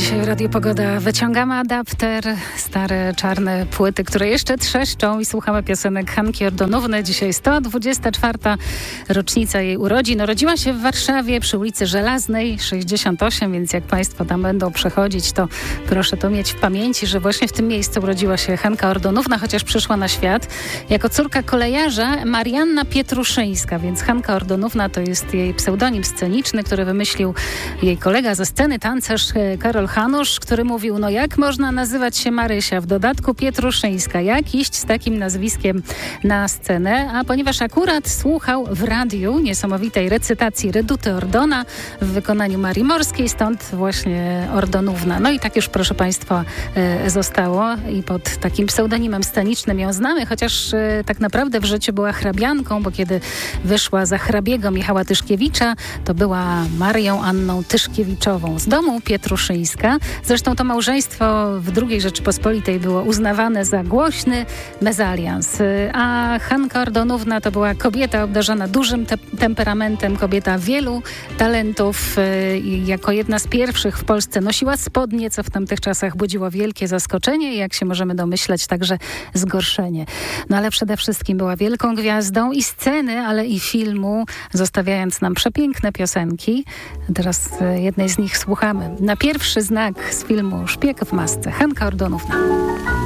Dzisiaj w Radiu Pogoda wyciągamy adapter, stare czarne płyty, które jeszcze trzeszczą i słuchamy piosenek Hanki Ordonówny. Dzisiaj 124. rocznica jej urodzin. Urodziła się w Warszawie przy ulicy Żelaznej 68, więc jak Państwo tam będą przechodzić, to proszę to mieć w pamięci, że właśnie w tym miejscu urodziła się Hanka Ordonówna, chociaż przyszła na świat jako córka kolejarza Marianna Pietruszyńska, więc Hanka Ordonówna to jest jej pseudonim sceniczny, który wymyślił jej kolega ze sceny, tancerz Karol Hanusz, który mówił, no jak można nazywać się Marysia, w dodatku Pietruszyńska, jak iść z takim nazwiskiem na scenę, a ponieważ akurat słuchał w radiu niesamowitej recytacji Reduty Ordona w wykonaniu Marii Morskiej, stąd właśnie Ordonówna. No i tak już, proszę Państwa, zostało i pod takim pseudonimem scenicznym ją znamy, chociaż tak naprawdę w życiu była hrabianką, bo kiedy wyszła za hrabiego Michała Tyszkiewicza, to była Marią Anną Tyszkiewiczową z domu Pietruszyńska. Zresztą to małżeństwo w II Rzeczypospolitej było uznawane za głośny mezalians. A Hanka Ordonówna to była kobieta obdarzona dużym temperamentem, kobieta wielu talentów. Jako jedna z pierwszych w Polsce nosiła spodnie, co w tamtych czasach budziło wielkie zaskoczenie i jak się możemy domyśleć, także zgorszenie. No ale przede wszystkim była wielką gwiazdą i sceny, ale i filmu, zostawiając nam przepiękne piosenki. Teraz jednej z nich słuchamy. Na pierwszy znak z filmu Szpieg w masce. Hanka Ordonówna.